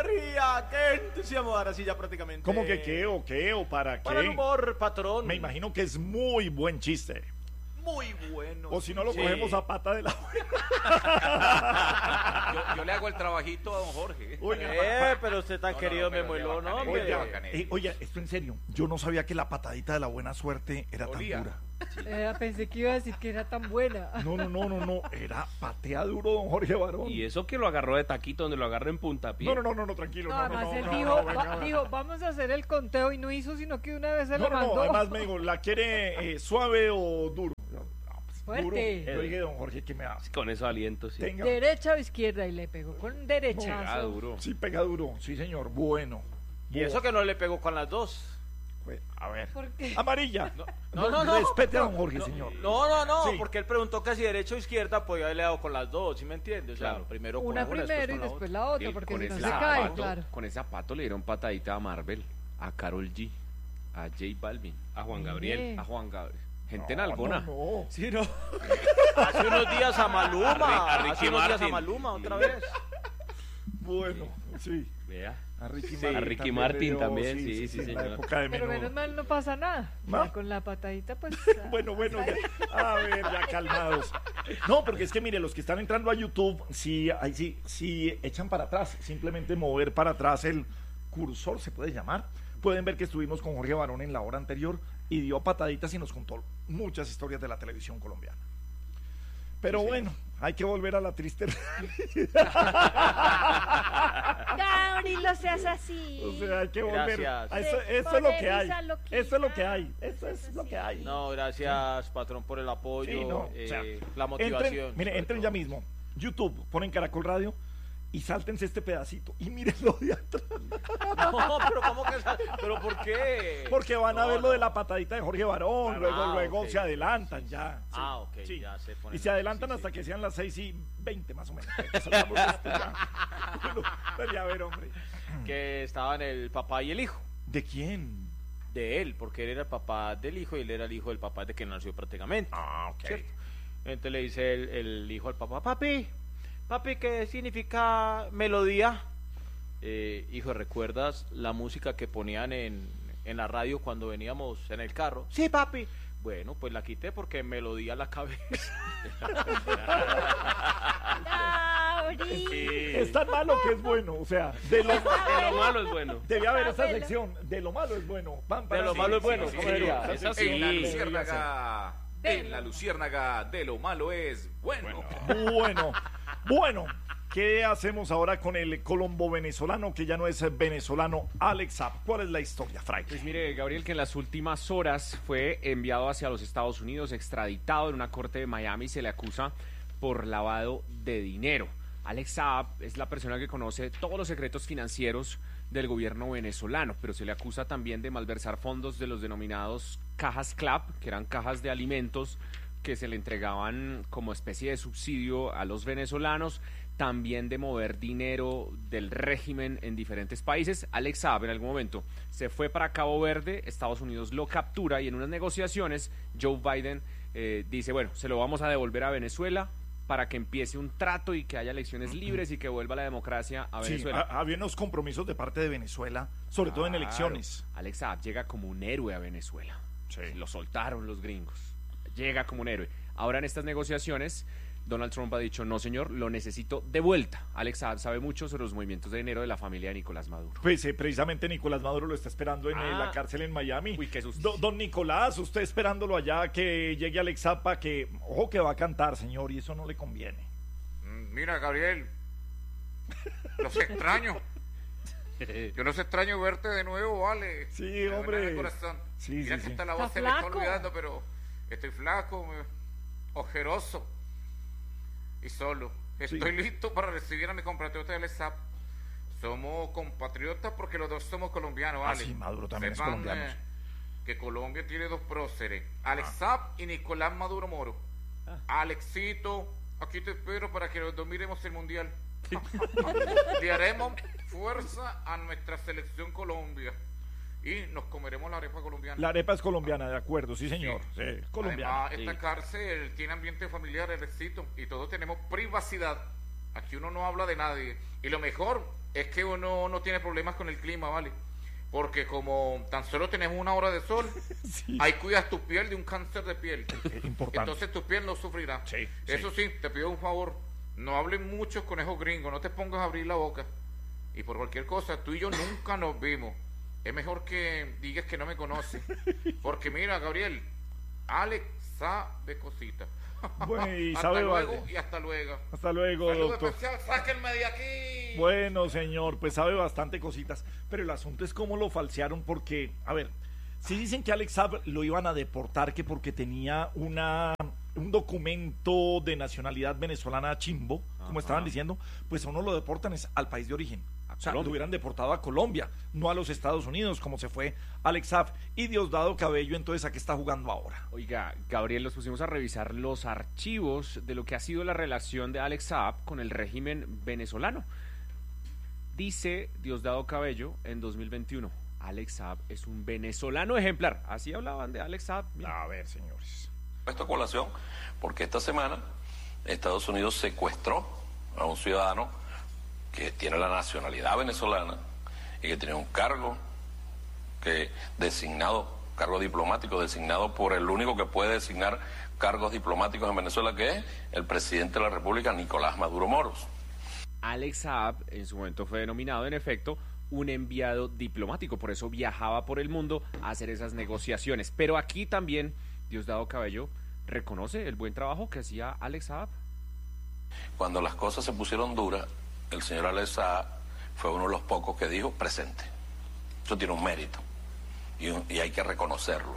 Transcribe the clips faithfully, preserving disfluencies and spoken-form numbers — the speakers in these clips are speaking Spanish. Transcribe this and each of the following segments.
energía! ¡Qué entusiasmo! Ahora sí, ya prácticamente. ¿Cómo que qué o qué o para qué? Para el humor, patrón. Me imagino que es muy buen chiste. Muy bueno. O si no lo sí. cogemos a pata de la yo, yo le hago el trabajito a don Jorge. Oiga, eh, pero usted tan no, querido no, me muelo, ¿no? Oiga, eh, oiga, esto en serio. Yo no sabía que la patadita de la buena suerte era Olía. tan dura. Eh, pensé que iba a decir que era tan buena. No, no, no, no, no. Era patea duro, don Jorge Barón. Y eso que lo agarró de taquito, donde lo agarró en puntapié. No, no, no, no, no, tranquilo. No, No, además no, no, él no, dijo, no, venga, va- venga. dijo, vamos a hacer el conteo y no hizo, sino que una vez se No, lo no, mandó. no, además me digo, ¿la quiere eh, suave o duro? No, pues, Fuerte. Duro. Yo dije, don Jorge, ¿qué me hace? Con esos alientos, sí. Tenga. Derecha o izquierda y le pegó con Pegada derechazo. duro. Sí, pega duro. Sí, señor. Bueno. Y eso que no le pegó con las dos. Pues, a ver. ¿Por qué? Amarilla. No, no, no. Respete a don no, Jorge, no, señor. No, no, no, Sí. porque él preguntó que si derecha o izquierda, pues yo le he dado con las dos, ¿sí me entiendes? O sea, Claro. primero con Una una, primero y con la después otra. la otra, Y porque con si no ese se cae, zapato, claro. con ese zapato le dieron patadita a Marvel, a Karol G, a J Balvin, a Juan Gabriel, Bien. a Juan Gabriel. Gente No, en Algona. no, no. Sí, no. Hace unos días a Maluma, A Ri- a Ricky hace unos días a Martin. Maluma otra vez. Bueno, sí. Vea. A Ricky Sí, a Ricky Martin también, sí, sí, en la señor. época de Pero menudo. menos mal no pasa nada. ¿No? Ya con la patadita, pues. Bueno, bueno, ya. A ver, ya calmados. No, porque es que mire, los que están entrando a YouTube, sí, ahí sí, sí echan para atrás, simplemente mover para atrás el cursor, se puede llamar. Pueden ver que estuvimos con Jorge Barón en la hora anterior y dio pataditas y nos contó muchas historias de la televisión colombiana. Pero Sí, bueno, hay que volver a la triste Gauri, no seas así. O sea, hay que volver. Gracias. A Eso, Se eso es lo que hay. polariza loquita. Eso es lo que hay. Eso es lo que hay. No, gracias, patrón, por el apoyo, Sí, no, eh, o sea, la motivación. Entren, mire, sobre entren todo. ya mismo. YouTube, ponen Caracol Radio y sáltense este pedacito y mírenlo de atrás. No, pero ¿cómo que sal- ¿Pero por qué? Porque van a No, ver lo no. de la patadita de Jorge Barón, Ah, luego, luego ok. se adelantan ya. sí, Ah, ok, sí. ya se ponen- Y se adelantan sí, hasta sí. que sean las seis y veinte más o menos. Que salgamos de esto ya. Bueno, pero ya a ver, hombre. Que estaban el papá y el hijo ¿De quién? de él, porque él era el papá del hijo y él era el hijo del papá de que nació prácticamente. Ah, ok. ¿Cierto? Entonces le dice el, el hijo al papá, papi, papi, ¿qué significa melodía? Eh, hijo, ¿recuerdas la música que ponían en, en la radio cuando veníamos en el carro? Sí, papi. Bueno, pues la quité porque melodía la cabeza. Gauri. Es tan malo que es bueno. O sea, de lo, De lo malo es bueno. debía haber esa Abuelo. sección. De lo malo es bueno. Van De para lo sí, malo es sí, bueno, sí, ¿cómo sí, diría? esa Esa sección En la debería ser. luciérnaga, en la luciérnaga de lo malo es bueno. Bueno, bueno, ¿qué hacemos ahora con el colombo venezolano que ya no es venezolano, Alex Saab? ¿Cuál es la historia, Frank? Pues mire, Gabriel, que en las últimas horas fue enviado hacia los Estados Unidos, extraditado en una corte de Miami, se le acusa por lavado de dinero. Alex Saab es la persona que conoce todos los secretos financieros del gobierno venezolano, pero se le acusa también de malversar fondos de los denominados cajas CLAP, que eran cajas de alimentos que se le entregaban como especie de subsidio a los venezolanos, también de mover dinero del régimen en diferentes países. Alex Saab en algún momento se fue para Cabo Verde, Estados Unidos lo captura y en unas negociaciones Joe Biden eh, dice, bueno, se lo vamos a devolver a Venezuela para que empiece un trato y que haya elecciones libres y que vuelva la democracia a Sí, Venezuela. ha- había unos compromisos de parte de Venezuela, sobre todo en Claro. elecciones. Alex Saab llega como un héroe a Venezuela. Sí. Lo soltaron los gringos. Llega como un héroe. Ahora en estas negociaciones, Donald Trump ha dicho, no señor, lo necesito de vuelta. Alex Saab sabe mucho sobre los movimientos de dinero de la familia de Nicolás Maduro. Pues eh, precisamente Nicolás Maduro lo está esperando en eh, Ah. la cárcel en Miami. Uy, qué susto. Do- don Nicolás, usted esperándolo allá que llegue Alex Saab para que, ojo que va a cantar, señor, y eso no le conviene. Mm, Mira, Gabriel, los extraño. Yo los extraño verte de nuevo, vale. Sí, De verdad, hombre. de corazón. Sí, Mira sí, que sí. esta la voz Está se me está flaco. olvidando, pero estoy flaco, me- ojeroso y solo. Estoy listo para recibir a mi compatriota del S A P. Somos compatriotas porque los dos somos colombianos, Ah, ¿vale? sí, Maduro también es Sepan, colombiano. eh, que Colombia tiene dos próceres, Alex Saab y Nicolás Maduro Moro. Alexito, aquí te espero para que los dos miremos el mundial. Le haremos fuerza a nuestra selección Colombia y nos comeremos la arepa colombiana. La arepa es colombiana, de acuerdo, sí señor, sí, es colombiana. Además, esta Sí. cárcel tiene ambiente familiar, Alexito, y todos tenemos privacidad. Aquí uno no habla de nadie. Y lo mejor es que uno no tiene problemas con el clima, ¿vale? Porque como tan solo tenemos una hora de sol, Sí. ahí cuidas tu piel de un cáncer de piel. Es importante. Entonces tu piel no sufrirá. Sí, Eso sí, te pido un favor, no hablen muchos conejos gringos, no te pongas a abrir la boca. Y por cualquier cosa, tú y yo nunca nos vimos. Es mejor que digas que no me conoces. Porque mira, Gabriel, Alex sabe cositas. Bueno, y hasta sabe luego bastante. y hasta luego. Hasta luego, Saludo doctor. especial, sáquenme de aquí. Bueno, señor, pues sabe bastante cositas, pero el asunto es cómo lo falsearon porque, a ver, si dicen que Alex Saab lo iban a deportar que porque tenía una un documento de nacionalidad venezolana chimbo, como Ajá. estaban diciendo, pues a uno lo deportan es al país de origen. A O sea, Colombia. lo hubieran deportado a Colombia, no a los Estados Unidos, como se fue Alex Saab. Y Diosdado Cabello, entonces, ¿a qué está jugando ahora? Oiga, Gabriel, nos pusimos a revisar los archivos de lo que ha sido la relación de Alex Saab con el régimen venezolano. Dice Diosdado Cabello en dos mil veintiuno, Alex Saab es un venezolano ejemplar. Así hablaban de Alex Saab. Mira. A ver, señores. Esto a colación porque esta semana Estados Unidos secuestró a un ciudadano que tiene la nacionalidad venezolana y que tiene un cargo que designado, cargo diplomático designado por el único que puede designar cargos diplomáticos en Venezuela, que es el presidente de la República, Nicolás Maduro Moros. Alex Saab en su momento fue denominado, en efecto, un enviado diplomático. Por eso viajaba por el mundo a hacer esas negociaciones. Pero aquí también Diosdado Cabello reconoce el buen trabajo que hacía Alex Saab. Cuando las cosas se pusieron duras, el señor Alex Saab fue uno de los pocos que dijo presente. Eso tiene un mérito y, un- y hay que reconocerlo.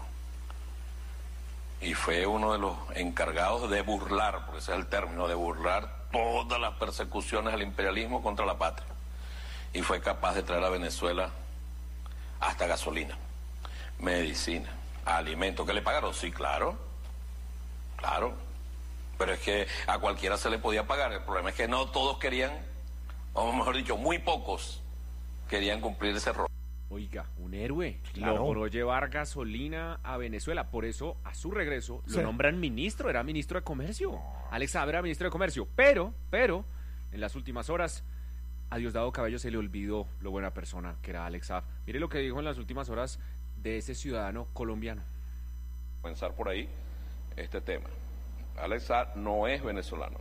Y fue uno de los encargados de burlar, porque ese es el término, de burlar todas las persecuciones al imperialismo contra la patria. Y fue capaz de traer a Venezuela hasta gasolina, medicina, alimentos. ¿Que le pagaron? Sí, claro. Claro. Pero es que a cualquiera se le podía pagar. El problema es que no todos querían, o mejor dicho, muy pocos querían cumplir ese rol. Oiga, un héroe. Claro. Logró llevar gasolina a Venezuela. Por eso, a su regreso, lo Sí. nombran ministro. Era ministro de Comercio. Alex Saab era ministro de Comercio. Pero, pero, en las últimas horas, a Diosdado Cabello se le olvidó lo buena persona que era Alex Saab. Mire lo que dijo en las últimas horas de ese ciudadano colombiano. Comenzar por ahí este tema. Alex Saab no es venezolano.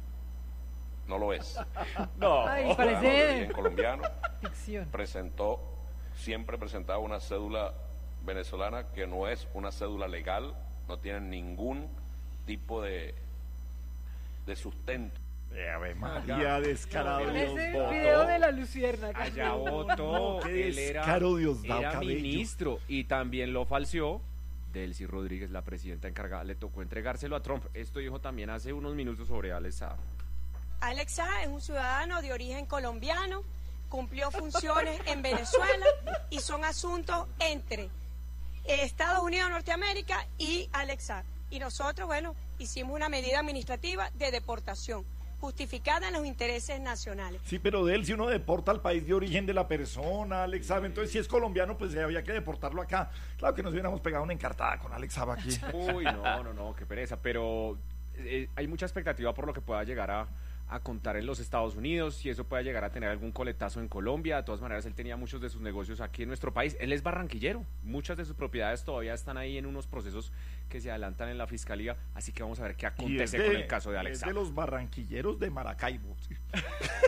No lo es. No. Ay, De parece origen colombiano. ficción. Presentó, siempre presentaba una cédula venezolana que no es una cédula legal, no tiene ningún tipo de, de sustento. Eh, a ver, María, descarado. Con Dios, ese votó. video de la lucierna. Allá votó. No, qué Él era, descaro, Diosdado era Cabello. ministro y también lo falseó. Delcy Rodríguez, la presidenta encargada, le tocó entregárselo a Trump. Esto dijo también hace unos minutos sobre Alex Saab. Alex Saab es un ciudadano de origen colombiano, cumplió funciones en Venezuela y son asuntos entre Estados Unidos de Norteamérica y Alex Saab. Y nosotros, bueno, hicimos una medida administrativa de deportación, justificada en los intereses nacionales. Sí, pero de él, si uno deporta al país de origen de la persona, Alex Saab, entonces si es colombiano, pues había que deportarlo acá. Claro que nos hubiéramos pegado una encartada con Alex Saab aquí. Uy, no, no, no, qué pereza. Pero eh, hay mucha expectativa por lo que pueda llegar a, a contar en los Estados Unidos, y eso pueda llegar a tener algún coletazo en Colombia. De todas maneras, él tenía muchos de sus negocios aquí en nuestro país. Él es barranquillero. Muchas de sus propiedades todavía están ahí en unos procesos que se adelantan en la fiscalía. Así que vamos a ver qué Y es acontece de- con el caso de Alex es de Saab. los barranquilleros de Maracaibo. sí.